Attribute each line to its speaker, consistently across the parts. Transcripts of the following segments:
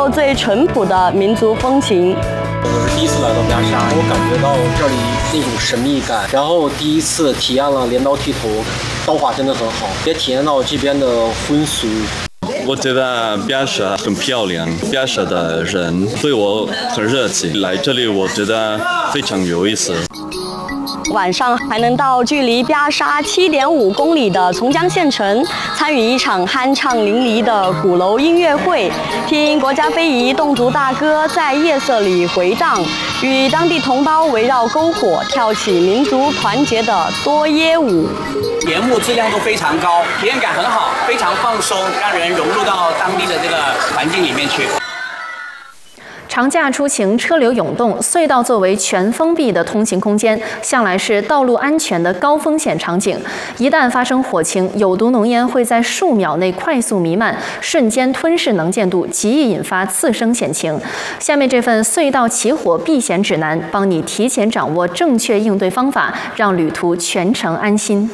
Speaker 1: 受最淳朴的民族风情。
Speaker 2: 我是第一次来到巴沙，我感觉到这里那种神秘感，然后第一次体验了镰刀剃头，刀法真的很好，也体验到这边的婚俗。
Speaker 3: 我觉得巴沙很漂亮，巴沙的人对我很热情，来这里我觉得非常有意思。
Speaker 1: 晚上还能到距离巴沙7.5公里的从江县城参与一场酣畅淋漓的鼓楼音乐会，听国家非遗侗族大歌在夜色里回荡，与当地同胞围绕篝火跳起民族团结的多耶舞。
Speaker 4: 节目质量都非常高，体验感很好，非常放松，让人融入到当地的这个环境里面去。
Speaker 5: 长假出行，车流涌动，隧道作为全封闭的通行空间，向来是道路安全的高风险场景。一旦发生火情，有毒浓烟会在数秒内快速弥漫，瞬间吞噬能见度，极易引发次生险情。下面这份隧道起火避险指南，帮你提前掌握正确应对方法，让旅途全程安心。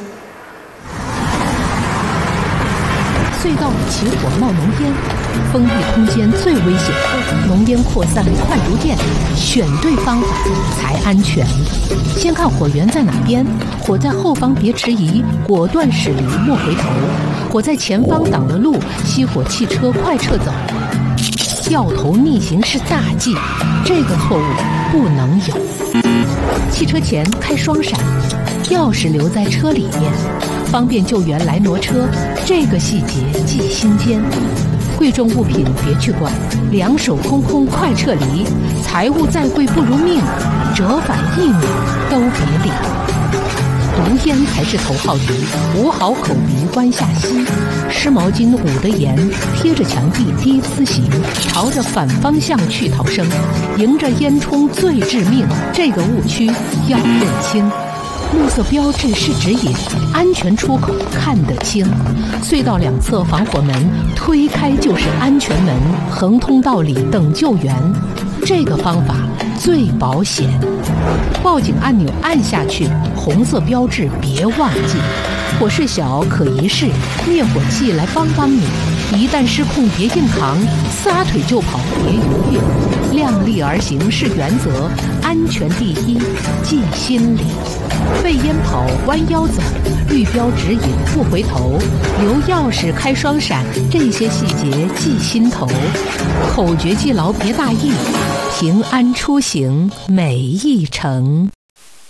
Speaker 6: 隧道里起火冒浓烟，封闭空间最危险，浓烟扩散快如电，选对方法才安全。先看火源在哪边，火在后方别迟疑，果断驶离莫回头；火在前方挡了路，熄火汽车快撤走。掉头逆行是大忌，这个错误不能有。汽车前开双闪，钥匙留在车里面，方便救援来挪车，这个细节记心间。贵重物品别去管，两手空空快撤离。财物再贵不如命，折返1秒都别理。毒烟才是头号敌，捂好口鼻弯下吸，湿毛巾捂得严，贴着墙壁低姿行，朝着反方向去逃生，迎着烟囱最致命，这个误区要认清。绿色标志是指引，安全出口看得清。隧道两侧防火门推开就是安全门，横通道里等救援，这个方法最保险。报警按钮按下去，红色标志别忘记。火势小可一试，灭火器来帮帮你。一旦失控别硬扛，撒腿就跑别犹豫。量力而行是原则，安全第一记心里。背烟跑弯腰走，绿标指引不回头，留钥匙开双闪，这些细节记心头。口诀记牢别大意，平安出行每一程。